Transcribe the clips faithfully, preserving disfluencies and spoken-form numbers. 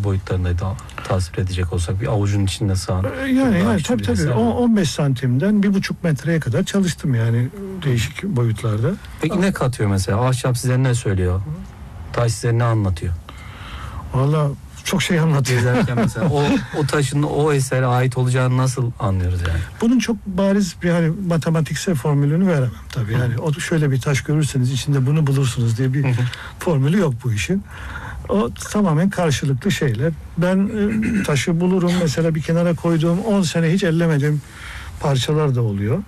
boyutlarındaydı tasvir edecek olsak, bir avucun içinde sığan? Yani, yani tabii tabii on beş santimden bir buçuk metreye kadar çalıştım yani değişik boyutlarda. Peki ne katıyor mesela? Ahşap size ne söylüyor? Taş size ne anlatıyor? Valla çok şey anlatıyor. Gezerken mesela o, o taşın o esere ait olacağını nasıl anlıyoruz yani? Bunun çok bariz bir hani matematiksel formülünü veremem tabii. Yani o şöyle bir taş görürseniz içinde bunu bulursunuz diye bir formülü yok bu işin. O tamamen karşılıklı şeyler. Ben e, taşı bulurum mesela, bir kenara koyduğum on sene hiç ellemediğim parçalar da oluyor.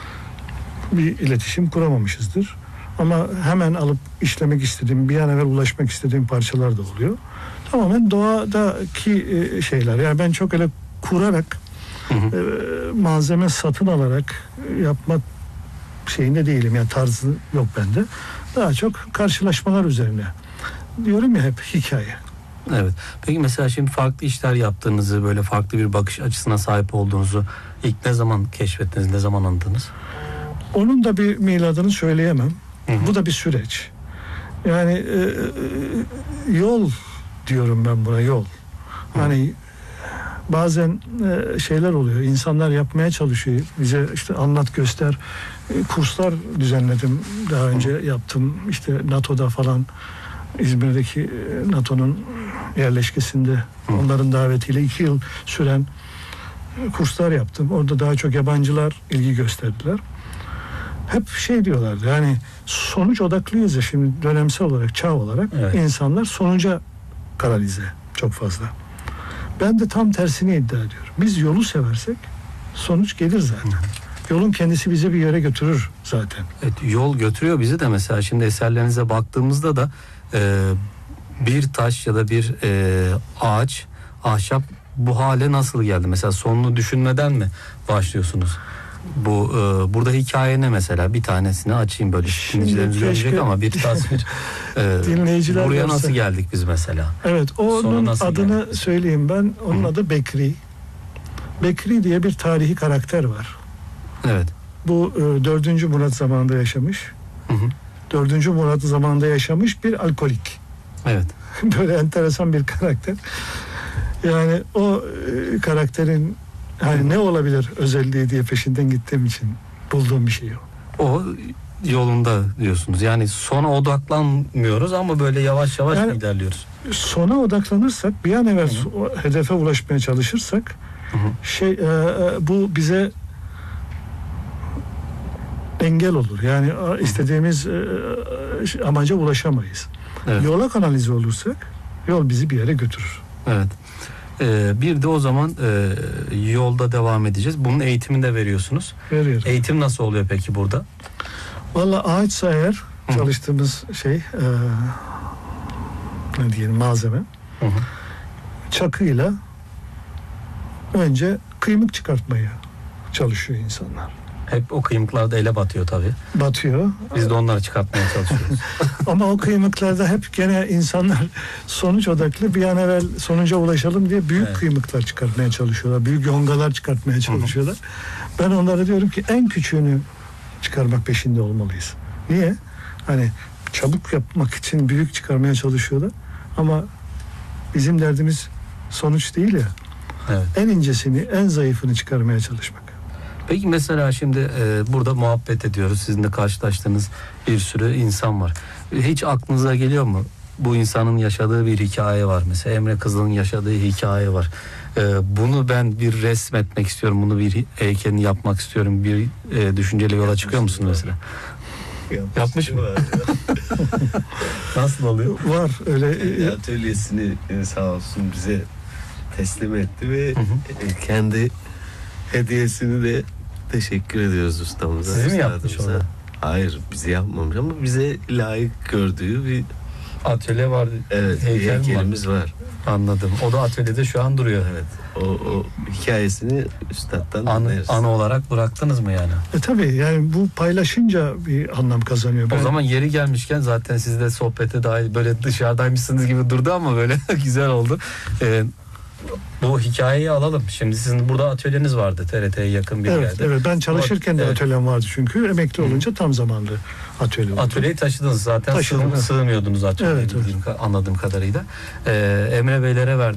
Bir iletişim kuramamışızdır. Ama hemen alıp işlemek istediğim, bir an evvel ulaşmak istediğim parçalar da oluyor. Tamamen doğadaki e, şeyler. Yani ben çok öyle kurarak, hı hı. E, malzeme satın alarak yapmak şeyinde değilim. Yani tarzı yok bende. Daha çok karşılaşmalar üzerine. Diyorum ya, hep hikaye. Evet. Peki mesela şimdi farklı işler yaptığınızı, böyle farklı bir bakış açısına sahip olduğunuzu ilk ne zaman keşfettiniz, ne zaman anladınız? Onun da bir miladını söyleyemem. Hı hı. Bu da bir süreç. Yani e, e, yol diyorum ben buna, yol. Hı. Hani bazen e, şeyler oluyor. İnsanlar yapmaya çalışıyor. Bize işte anlat göster. E, kurslar düzenledim. Daha önce Hı. yaptım. İşte NATO'da falan, İzmir'deki NATO'nun yerleşkesinde, Hı. onların davetiyle iki yıl süren kurslar yaptım. Orada daha çok yabancılar ilgi gösterdiler. Hep şey diyorlardı, yani sonuç odaklıyız ya şimdi, dönemsel olarak, çağ olarak, evet. insanlar sonuca kanalize çok fazla. Ben de tam tersini iddia ediyorum. Biz yolu seversek sonuç gelir zaten. Hı. Yolun kendisi bize bir yere götürür zaten. Evet, yol götürüyor bizi de. Mesela şimdi eserlerinize baktığımızda da e, bir taş ya da bir e, ağaç, ahşap bu hale nasıl geldi? Mesela sonunu düşünmeden mi başlıyorsunuz? Bu e, burada hikaye ne mesela? Bir tanesini açayım, böyle dinleyicilerimiz görecek ama bir tasvir. E, Dinleyiciler buraya görse. Nasıl geldik biz mesela? Evet, onun adını geldik? Söyleyeyim ben. Onun Hı. adı Bekri. Bekri diye bir tarihi karakter var. Evet. Bu e, dördüncü Murat zamanında yaşamış. Hı hı. dördüncü Murat zamanında yaşamış bir alkolik. Evet. Böyle enteresan bir karakter. Yani o e, karakterin hani ne olabilir özelliği diye peşinden gittiğim için bulduğum bir şey o. O yolunda diyorsunuz. Yani sona odaklanmıyoruz ama böyle yavaş yavaş yani, ilerliyoruz. Sona odaklanırsak, bir an evvel o hedefe ulaşmaya çalışırsak, hı hı. şey e, bu bize engel olur. Yani istediğimiz e, amaca ulaşamayız. Evet. Yola kanalize olursak yol bizi bir yere götürür. Evet. Ee, bir de o zaman e, yolda devam edeceğiz. Bunun eğitimini de veriyorsunuz. Veriyorum. Eğitim nasıl oluyor peki burada? Vallahi ağaçsa eğer Hı-hı. çalıştığımız şey e, ne diyelim malzeme Hı-hı. çakıyla önce kıymık çıkartmaya çalışıyor insanlar. Hep o kıymıklar da ele batıyor tabii. Batıyor. Biz de onları çıkartmaya çalışıyoruz. Ama o kıymıklarda hep gene insanlar sonuç odaklı, bir an evvel sonuca ulaşalım diye büyük evet. kıymıklar çıkartmaya çalışıyorlar. Büyük yongalar çıkartmaya çalışıyorlar. Hı hı. Ben onlara diyorum ki en küçüğünü çıkarmak peşinde olmalıyız. Niye? Hani çabuk yapmak için büyük çıkarmaya çalışıyorlar. Ama bizim derdimiz sonuç değil ya. Evet. En incesini, en zayıfını çıkarmaya çalışmak. Peki mesela şimdi e, burada muhabbet ediyoruz. Sizin de karşılaştığınız bir sürü insan var. Hiç aklınıza geliyor mu? Bu insanın yaşadığı bir hikaye var. Mesela Emre Kızıl'ın yaşadığı hikaye var. E, bunu ben bir resmetmek istiyorum. Bunu bir heykelini yapmak istiyorum. Bir e, düşünceyle yola çıkıyor musun mesela? Yapmış, Yapmış mı? Nasıl oluyor? Var öyle. Yani atölyesini sağ olsun bize teslim etti ve hı hı. kendi hediyesini de teşekkür ediyoruz ustamıza. Sizi mi yapmış onu? Hayır, bizi yapmamış ama bize layık gördüğü bir atölye var. Evet, heykel heykelimiz var. var. Anladım. O da atölyede şu an duruyor. Evet. O, o hikayesini üstattan An, dinleriz. Anı olarak bıraktınız mı yani? E tabii yani bu paylaşınca bir anlam kazanıyor. O ben... zaman yeri gelmişken zaten siz de sohbete dahil böyle dışarıdaymışsınız gibi durdu ama böyle güzel oldu. Ee, Bu hikayeyi alalım. Şimdi sizin burada atölyeniz vardı. T R T'ye yakın bir evet, yerde. Evet, ben çalışırken de evet. atölyem vardı çünkü. Emekli olunca Hı. tam zamanlı atölye oldu. Atölyeyi taşıdınız zaten. Sığ, sığmıyordunuz atölyeye, evet, evet. anladığım kadarıyla. Ee, Emre Beylere verdim.